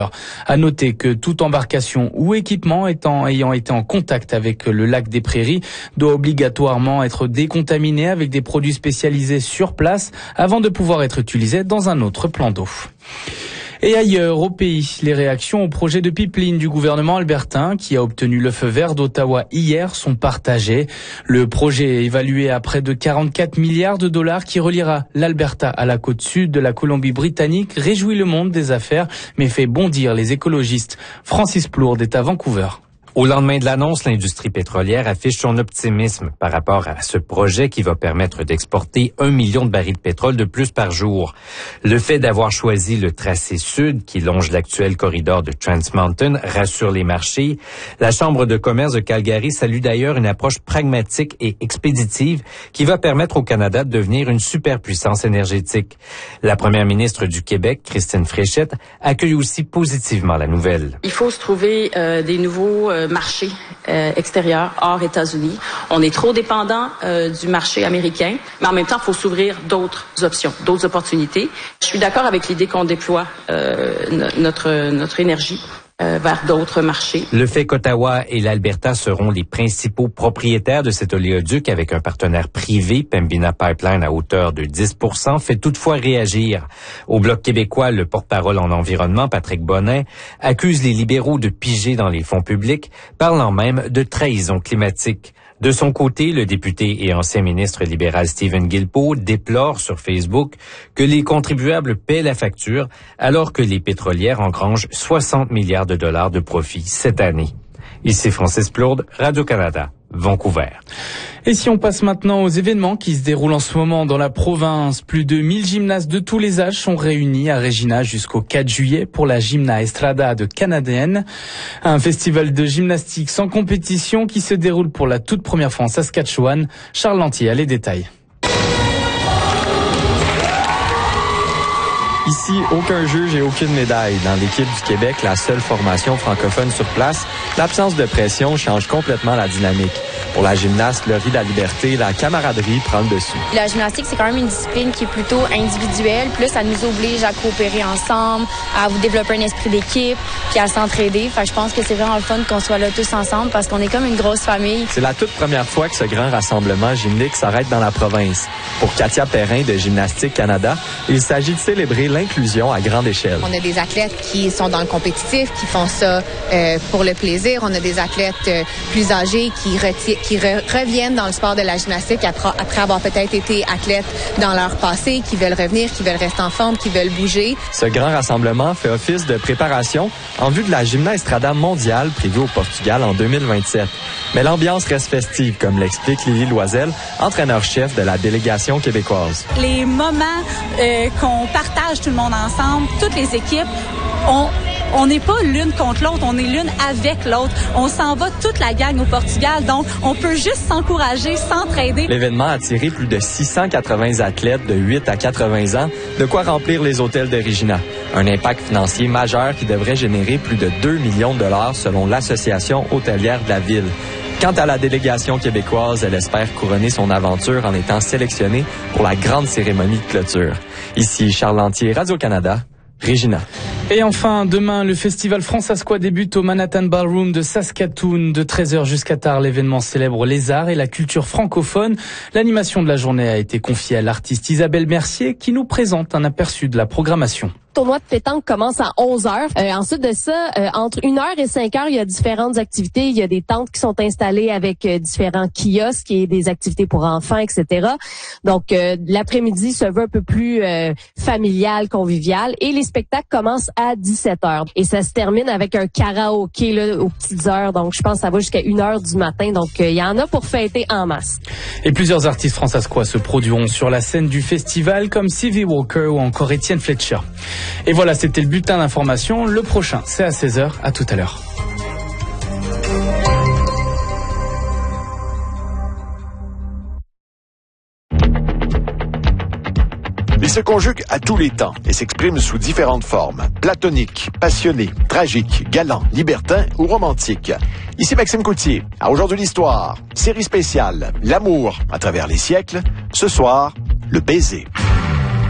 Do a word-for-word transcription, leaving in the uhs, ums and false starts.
À noter que toute embarcation ou équipement étant, ayant été en contact avec le lac des Prairies doit obligatoirement être décontaminé avec des produits spécialisés sur place avant de pouvoir être utilisé dans un autre plan d'eau. Et ailleurs, au pays, les réactions au projet de pipeline du gouvernement albertain qui a obtenu le feu vert d'Ottawa hier sont partagées. Le projet est évalué à près de quarante-quatre milliards de dollars qui reliera l'Alberta à la côte sud de la Colombie-Britannique, réjouit le monde des affaires, mais fait bondir les écologistes. Francis Plourde est à Vancouver. Au lendemain de l'annonce, l'industrie pétrolière affiche son optimisme par rapport à ce projet qui va permettre d'exporter un million de barils de pétrole de plus par jour. Le fait d'avoir choisi le tracé sud qui longe l'actuel corridor de Trans Mountain rassure les marchés. La Chambre de commerce de Calgary salue d'ailleurs une approche pragmatique et expéditive qui va permettre au Canada de devenir une superpuissance énergétique. La première ministre du Québec, Christine Fréchette, accueille aussi positivement la nouvelle. Il faut se trouver euh, des nouveaux euh, marché euh, extérieur hors États-Unis. On est trop dépendant euh, du marché américain, mais en même temps, il faut s'ouvrir d'autres options, d'autres opportunités. Je suis d'accord avec l'idée qu'on déploie euh, notre, notre énergie euh, vers d'autres marchés. Le fait qu'Ottawa et l'Alberta seront les principaux propriétaires de cet oléoduc avec un partenaire privé, Pembina Pipeline, à hauteur de dix pour cent, fait toutefois réagir. Au Bloc québécois, le porte-parole en environnement, Patrick Bonnin, accuse les libéraux de piger dans les fonds publics, parlant même de trahison climatique. De son côté, le député et ancien ministre libéral Stephen Guilbeault déplore sur Facebook que les contribuables paient la facture alors que les pétrolières engrangent soixante milliards de dollars de profit cette année. Ici Francis Plourde, Radio-Canada, Vancouver. Et si on passe maintenant aux événements qui se déroulent en ce moment dans la province, plus de mille gymnastes de tous les âges sont réunis à Regina jusqu'au quatre juillet pour la Gymna Estrada de canadienne, un festival de gymnastique sans compétition qui se déroule pour la toute première fois en Saskatchewan. Charles Lantier a les détails. Ici, aucun juge et aucune médaille. Dans l'équipe du Québec, la seule formation francophone sur place, l'absence de pression change complètement la dynamique. Pour la gymnaste Laurie Laliberté, la camaraderie prend le dessus. La gymnastique, c'est quand même une discipline qui est plutôt individuelle. Plus, ça nous oblige à coopérer ensemble, à vous développer un esprit d'équipe, puis à s'entraider. Fait que je pense que c'est vraiment le fun qu'on soit là tous ensemble parce qu'on est comme une grosse famille. C'est la toute première fois que ce grand rassemblement gymnique s'arrête dans la province. Pour Katia Perrin de Gymnastique Canada, il s'agit de célébrer l'inclusion à grande échelle. On a des athlètes qui sont dans le compétitif, qui font ça euh, pour le plaisir. On a des athlètes euh, plus âgés qui, reti- qui re- reviennent dans le sport de la gymnastique après, après avoir peut-être été athlètes dans leur passé, qui veulent revenir, qui veulent rester en forme, qui veulent bouger. Ce grand rassemblement fait office de préparation en vue de la Gymna Estrada mondiale prévue au Portugal en deux mille vingt-sept. Mais l'ambiance reste festive, comme l'explique Lily Loisel, entraîneur-chef de la délégation québécoise. Les moments euh, qu'on partage tout le monde ensemble, toutes les équipes, on on n'est pas l'une contre l'autre, on est l'une avec l'autre. On s'en va toute la gang au Portugal, donc on peut juste s'encourager, s'entraider. L'événement a attiré plus de six cent quatre-vingts athlètes de huit à quatre-vingts ans, de quoi remplir les hôtels de Regina. Un impact financier majeur qui devrait générer plus de deux millions de dollars selon l'Association hôtelière de la ville. Quant à la délégation québécoise, elle espère couronner son aventure en étant sélectionnée pour la grande cérémonie de clôture. Ici Charles Lantier, Radio-Canada, Regina. Et enfin, demain, le festival Francescois débute au Manhattan Ballroom de Saskatoon. De treize heures jusqu'à tard, l'événement célèbre les arts et la culture francophone. L'animation de la journée a été confiée à l'artiste Isabelle Mercier qui nous présente un aperçu de la programmation. Le tournoi de pétanque commence à onze heures. Euh, ensuite de ça, euh, entre une heure et cinq heures, il y a différentes activités. Il y a des tentes qui sont installées avec euh, différents kiosques et des activités pour enfants, et cetera. Donc, euh, l'après-midi se veut un peu plus euh, familial, convivial. Et les spectacles commencent à dix-sept heures. Et ça se termine avec un karaoké là, aux petites heures. Donc, je pense que ça va jusqu'à une heure du matin. Donc, euh, il y en a pour fêter en masse. Et plusieurs artistes francescois se produiront sur la scène du festival, comme Sylvie Walker ou encore Étienne Fletcher. Et voilà, c'était le bulletin d'information. Le prochain, c'est à seize heures. À tout à l'heure. Il se conjugue à tous les temps et s'exprime sous différentes formes. Platonique, passionné, tragique, galant, libertin ou romantique. Ici Maxime Coutier. À Aujourd'hui l'Histoire, série spéciale, l'amour à travers les siècles. Ce soir, le baiser.